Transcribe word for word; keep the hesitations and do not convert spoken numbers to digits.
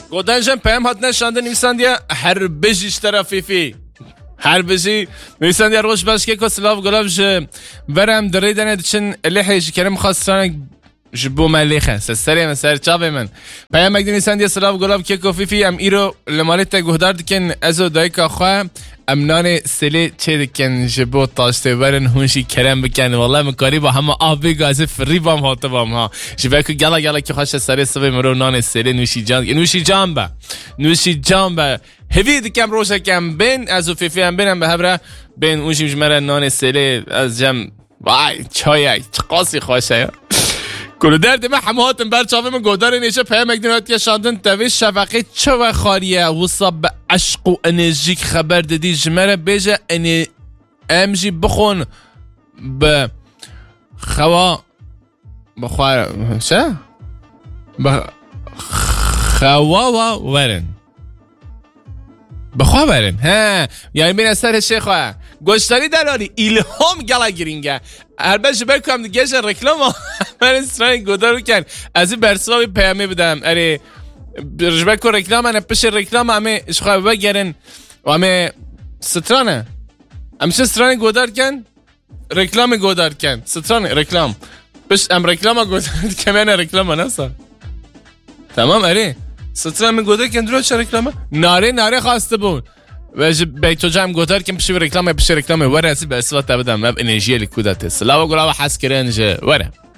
گودنجم پیام هات نشانده نویسندیا هر بجیش طرفی هر بجی نویسندیا روش باش که کسلاف گلابش ورم دریدن دچن لحیج کرم خاصرانک جبو ملیخه سری مسر چاوی من پیام مگدی نویسندیا سلاف گلاب که کفیفی ام ایرو لمالت گهدار دکن ازو دایکا خواه امنان سلی چه دکن جبو تاشته ورن هونشی کرم بکن والله مکاری با همه آبی گازه فری بام هاته بام ها جبه که گلا گلا که خوش سری سوی مرو نان سلی نوشی جان نوشی جان با نوشی جان با هفید کم روشه کم بین ازو فیفی هم بینم به هبره بین اونشی مجمره نان سلی از جم وای چای قاسی خوشه کلو درد من همهاتم بر چاوه من گودار نیشه پیام اگدینات که شاندن توی شفقه چه و خاریه وصاب به عشق و انرژیک خبر دادی جمره بیجه انی امجی بخون به خوا بخوار چه؟ به خوا و ورن بخوا ورن ها یعنی بین اثر شیخواه گوشتاری دلاری ایلهام گلا گرینگه هر بشه بکنم دیگه جه رکلام من استرانی گودارو کن از این برسوابی پیامی بدم اره رجبه که رکلام هنه پش رکلام همه اشخواه بگرن و همه سترانه همشه سترانی گودار کن رکلام گودار کن سترانه رکلام پش ام رکلام گودار کن من رکلام نسا تمام اره سترانی گودار کن درو چه رکلامه ناره ناره خواسته بود و بیتو جام گودار کم پشی رکلام پشی رکلام وره اسی به اصلا تبدم مب انرژی لیکودات سلاو گلاو حس کرنج وره